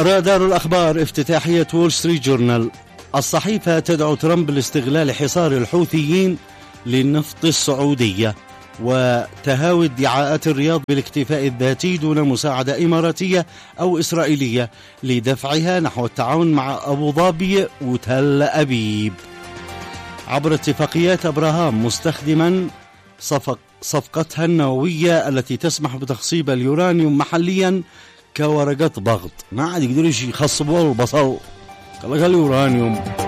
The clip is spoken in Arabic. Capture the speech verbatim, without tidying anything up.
رادار الأخبار افتتاحية وول ستريت جورنال. الصحيفة تدعو ترامب لاستغلال حصار الحوثيين للنفط السعودية، وتهاوي ادعاءات الرياض بالاكتفاء الذاتي دون مساعدة إماراتية أو إسرائيلية لدفعها نحو التعاون مع أبو ظبي وتل أبيب عبر اتفاقيات أبراهام، مستخدما صفق صفقتها النووية التي تسمح بتخصيب اليورانيوم محليا كورقة ضغط. ما عاد يقدروا يخصبوا البصل، خلق اليورانيوم.